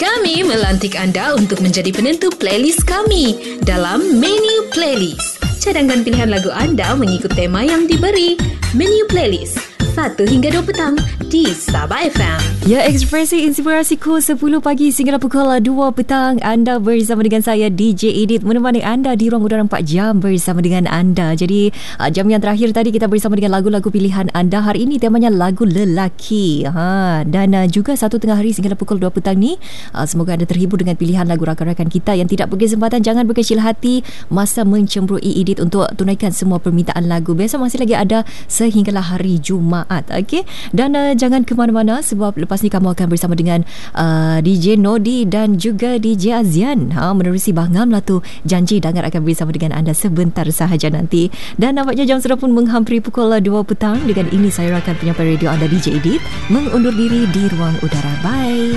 Kami melantik anda untuk menjadi penentu playlist kami dalam Menu Playlist. Cadangkan pilihan lagu anda mengikut tema yang diberi. Menu Playlist 1 hingga 2 petang di Sabah FM. Ya, Ekspresi Inspirasiku 10 pagi sehingga pukul 2 petang. Anda bersama dengan saya DJ Edit, menemani anda di ruang udara 4 jam bersama dengan anda. Jadi jam yang terakhir tadi kita bersama dengan lagu-lagu pilihan anda. Hari ini temanya lagu lelaki. Dan juga 1 tengah hari sehingga pukul 2 petang ni, semoga anda terhibur dengan pilihan lagu rakan-rakan kita yang tidak berkesempatan. Jangan berkecil hati masa mencemburui Edit untuk tunaikan semua permintaan lagu. Besok masih lagi ada sehinggalah hari Jumaat. Okey, dan jangan ke mana-mana sebab lepas ni kamu akan bersama dengan DJ Nodi dan juga DJ Azian menerusi Bangam lah tu. Janji Dangar akan bersama dengan anda sebentar sahaja nanti. Dan nampaknya jam sudah pun menghampiri pukul 2 petang. Dengan ini saya rakan penyampai radio anda DJ Edit mengundur diri di ruang udara. Bye.